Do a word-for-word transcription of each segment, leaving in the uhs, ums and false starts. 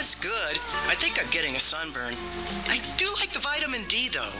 it's good. I think I'm getting a sunburn. I do like the vitamin D, though.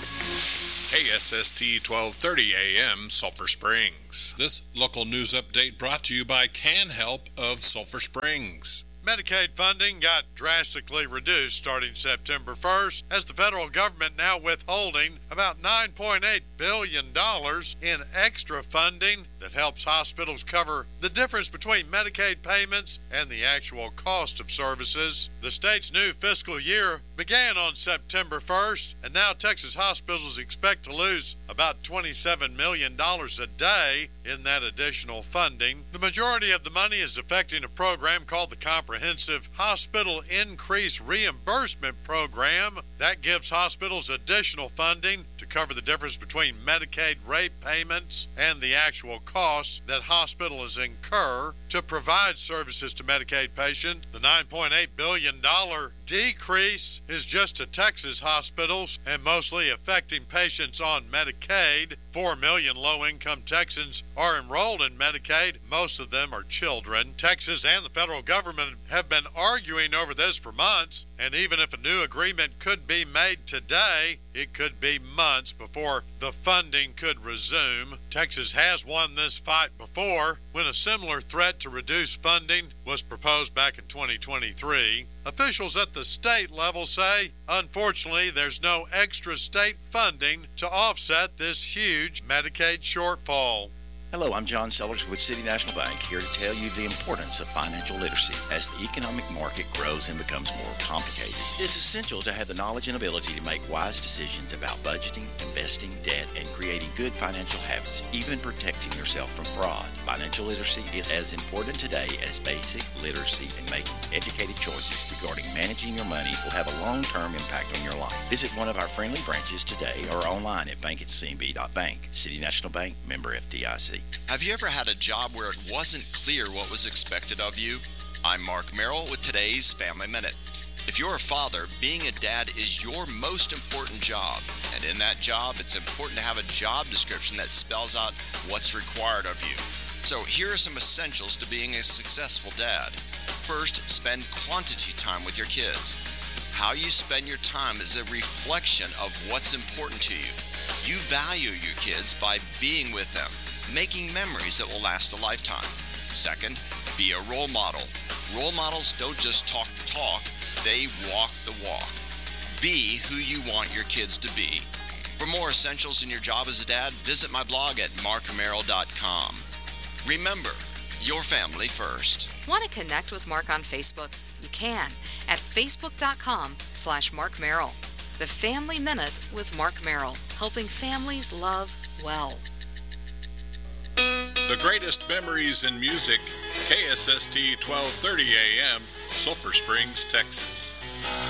K S S T twelve thirty A M, Sulphur Springs. This local news update brought to you by CanHelp of Sulphur Springs. Medicaid funding got drastically reduced starting September first, as the federal government now withholding about nine point eight billion dollars in extra funding that helps hospitals cover the difference between Medicaid payments and the actual cost of services. The state's new fiscal year began on September first, and now Texas hospitals expect to lose about twenty-seven million dollars a day in that additional funding. The majority of the money is affecting a program called the Comprehensive Hospital Increase Reimbursement Program. That gives hospitals additional funding to cover the difference between Medicaid rate payments and the actual costs that hospitals incur to provide services to Medicaid patients. The nine point eight billion dollars decrease is just to Texas hospitals and mostly affecting patients on Medicaid. Four million low-income Texans are enrolled in Medicaid. Most of them are children. Texas and the federal government have been arguing over this for months, and even if a new agreement could be made today, it could be months before the funding could resume. Texas has won this fight before when a similar threat to reduce funding was proposed back in twenty twenty-three. Officials at the state level say, unfortunately, there's no extra state funding to offset this huge Medicaid shortfall. Hello, I'm John Sellers with City National Bank, here to tell you the importance of financial literacy. As the economic market grows and becomes more complicated, it's essential to have the knowledge and ability to make wise decisions about budgeting, investing, debt, and creating good financial habits, even protecting yourself from fraud. Financial literacy is as important today as basic literacy, and making educated choices regarding managing your money will have a long-term impact on your life. Visit one of our friendly branches today or online at bank at c n b dot bank. City National Bank, member F D I C. Have you ever had a job where it wasn't clear what was expected of you? I'm Mark Merrill with today's Family Minute. If you're a father, being a dad is your most important job. And in that job, it's important to have a job description that spells out what's required of you. So here are some essentials to being a successful dad. First, spend quantity time with your kids. How you spend your time is a reflection of what's important to you. You value your kids by being with them, making memories that will last a lifetime. Second, be a role model. Role models don't just talk the talk, they walk the walk. Be who you want your kids to be. For more essentials in your job as a dad, visit my blog at mark merrill dot com. Remember, your family first. Want to connect with Mark on Facebook? You can at facebook dot com slash Mark Merrill. The Family Minute with Mark Merrill, helping families love well. The greatest memories in music, K S S T twelve thirty A M, Sulphur Springs, Texas.